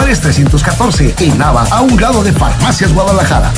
Juárez 314, en Nava, a un lado de Farmacias Guadalajara.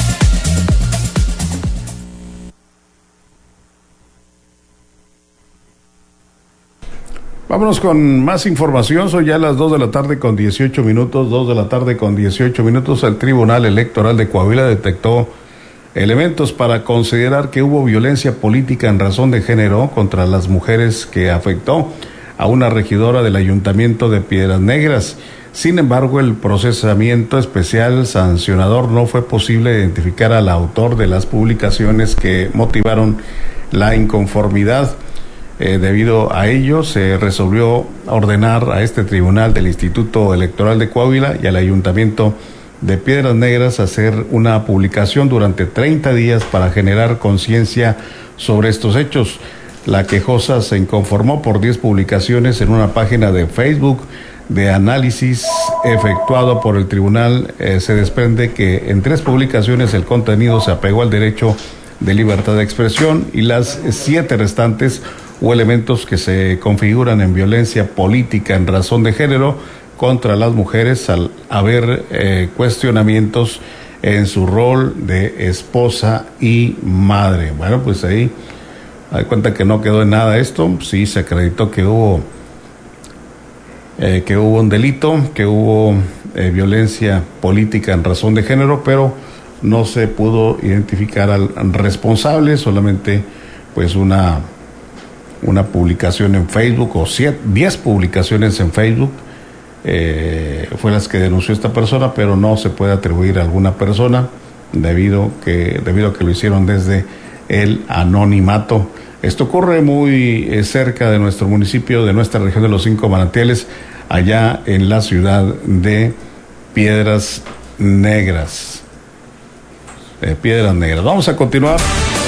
Vámonos con más información. Son ya las 2 de la tarde con 18 minutos. 2 de la tarde con 18 minutos. El Tribunal Electoral de Coahuila detectó elementos para considerar que hubo violencia política en razón de género contra las mujeres que afectó a una regidora del Ayuntamiento de Piedras Negras. Sin embargo, el procesamiento especial sancionador no fue posible identificar al autor de las publicaciones que motivaron la inconformidad. Debido a ello, se resolvió ordenar a este tribunal del Instituto Electoral de Coahuila y al Ayuntamiento de Piedras Negras hacer una publicación durante 30 días para generar conciencia sobre estos hechos. La quejosa se inconformó por 10 publicaciones en una página de Facebook. De análisis efectuado por el tribunal, se desprende que en 3 publicaciones el contenido se apegó al derecho de libertad de expresión y las 7 restantes o elementos que se configuran en violencia política en razón de género contra las mujeres al haber cuestionamientos en su rol de esposa y madre. Bueno, pues ahí hay cuenta que no quedó en nada esto. Sí se acreditó que hubo un delito, que hubo violencia política en razón de género, pero no se pudo identificar al responsable. Solamente pues una publicación en Facebook o 10 publicaciones en Facebook fue las que denunció esta persona, pero no se puede atribuir a alguna persona debido a que lo hicieron desde el anonimato. Esto ocurre muy cerca de nuestro municipio, de nuestra región de los 5 manantiales, allá en la ciudad de Piedras Negras. Vamos a continuar.